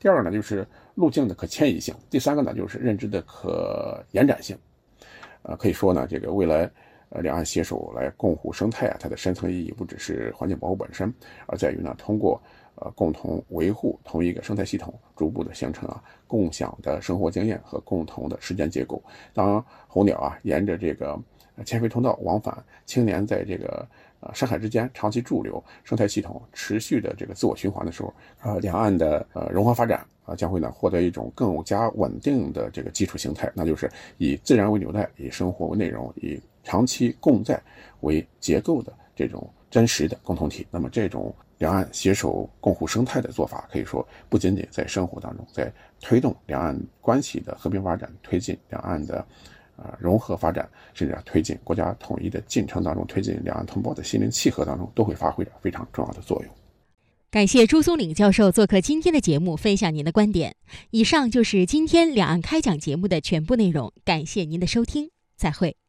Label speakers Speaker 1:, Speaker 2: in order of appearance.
Speaker 1: 第二个呢就是路径的可迁移性，第三个呢就是认知的可延展性。可以说呢，这个未来两岸携手来共护生态它的深层意义不只是环境保护本身，而在于呢通过共同维护同一个生态系统，逐步的形成共享的生活经验和共同的时间结构。当候鸟沿着这个迁飞通道往返，青年在这个山海之间长期驻留，生态系统持续的这个自我循环的时候，两岸的融合发展将会呢获得一种更加稳定的这个基础形态，那就是以自然为纽带，以生活为内容，以长期共在为结构的这种真实的共同体。那么这种两岸携手共护生态的做法，可以说不仅仅在生活当中，在推动两岸关系的和平发展，推进两岸的融合发展，甚至推进国家统一的进程当中，推进两岸同胞的心灵契合当中，都会发挥着非常重要的作用。
Speaker 2: 感谢朱松岭教授做客今天的节目，分享您的观点。以上就是今天两岸开讲节目的全部内容，感谢您的收听，再会。